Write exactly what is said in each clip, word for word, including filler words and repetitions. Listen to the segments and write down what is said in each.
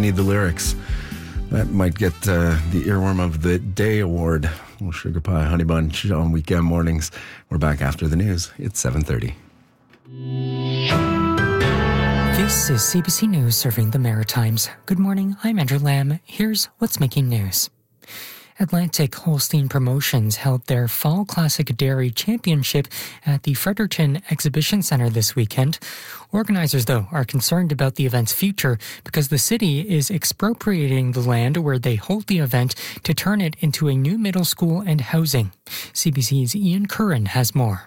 need the lyrics. That might get uh, the Earworm of the Day award. Well, Sugar Pie Honey Bunch on weekend mornings. We're back after the news. It's seven thirty. This is C B C News serving the Maritimes. Good morning, I'm Andrew Lamb. Here's what's making news. Atlantic Holstein Promotions held their Fall Classic Dairy Championship at the Fredericton Exhibition Centre this weekend. Organizers, though, are concerned about the event's future because the city is expropriating the land where they hold the event to turn it into a new middle school and housing. C B C's Ian Curran has more.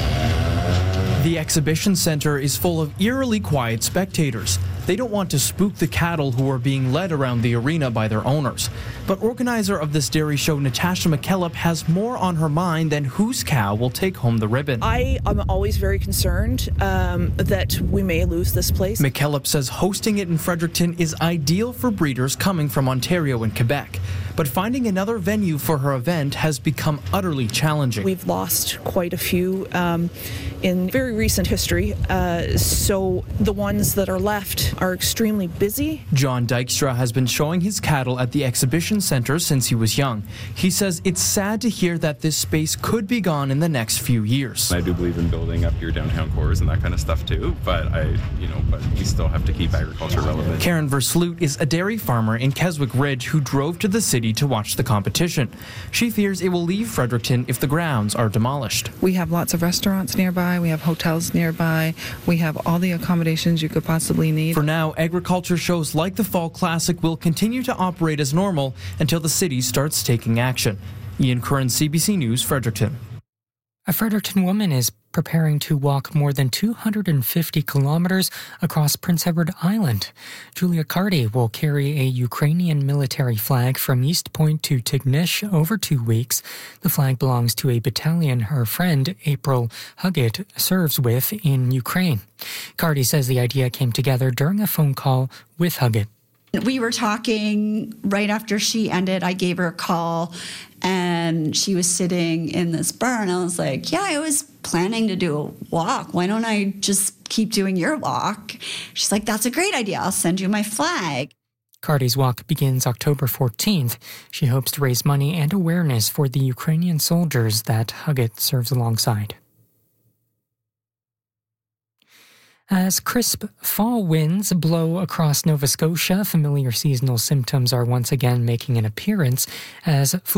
The exhibition center is full of eerily quiet spectators. They don't want to spook the cattle who are being led around the arena by their owners. But organizer of this dairy show, Natasha McKellop, has more on her mind than whose cow will take home the ribbon. I am always very concerned um, that we may lose this place. McKellop says hosting it in Fredericton is ideal for breeders coming from Ontario and Quebec. But finding another venue for her event has become utterly challenging. We've lost quite a few um, in very recent history, uh, so the ones that are left are extremely busy. John Dykstra has been showing his cattle at the exhibition center since he was young. He says it's sad to hear that this space could be gone in the next few years. I do believe in building up your downtown cores and that kind of stuff too, but I, you know, but we still have to keep agriculture relevant. Karen Versloot is a dairy farmer in Keswick Ridge who drove to the city to watch the competition. She fears it will leave Fredericton if the grounds are demolished. We have lots of restaurants nearby, we have hotels nearby, we have all the accommodations you could possibly need. For now, agriculture shows like the Fall Classic will continue to operate as normal until the city starts taking action. Ian Curran, C B C News, Fredericton. A Fredericton woman is preparing to walk more than two hundred fifty kilometers across Prince Edward Island. Julia Carty will carry a Ukrainian military flag from East Point to Tignish over two weeks. The flag belongs to a battalion her friend April Huggett serves with in Ukraine. Carty says the idea came together during a phone call with Huggett. We were talking right after she ended. I gave her a call and she was sitting in this barn. I was like, yeah, I was planning to do a walk. Why don't I just keep doing your walk? She's like, that's a great idea. I'll send you my flag. Carty's walk begins October fourteenth. She hopes to raise money and awareness for the Ukrainian soldiers that Huggett serves alongside. As crisp fall winds blow across Nova Scotia, familiar seasonal symptoms are once again making an appearance as